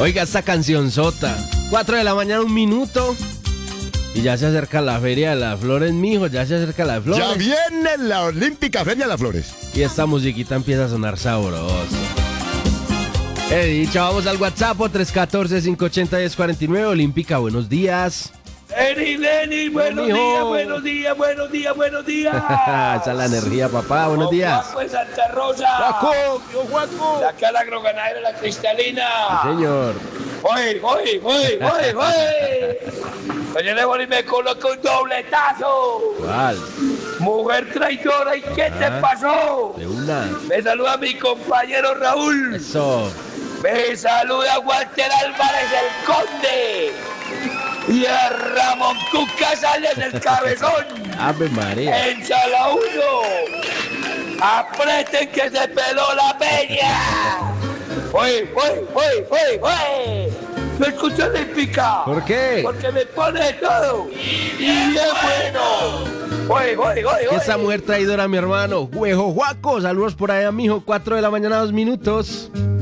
Oiga esta canción sota. 4 de la mañana, 1 minuto. Y ya se acerca la Feria de las Flores, mijo. Ya se acerca la Flores. Ya viene la Olímpica Feria de las Flores. Y esta musiquita empieza a sonar sabroso. He dicho, vamos al WhatsApp 314-580-1049. Olímpica, buenos días. Lenny, buenos días. Esa es la energía, papá. Buenos días. Juaco de Santa Rosa. Juaco. La cara agroganadera, la cristalina. Sí, señor. Oye. Doña Neboli me coloca un dobletazo. ¿Cuál? Mujer traidora, ¿y qué te pasó? De una. Me saluda mi compañero Raúl. Eso. Me saluda Walter Álvarez, el conde. Y a Ramón Cuca Sales, el cabezón. Ave María. En Sala 1. Apreten que se peló la peña. Oye. No escucho Olímpica. ¿Por qué? Porque me pone de todo. Y bien bueno. Oye. Que esa mujer traidora, mi hermano. Juejo Juaco. Saludos por allá, mijo. 4 de la mañana, 2 minutos.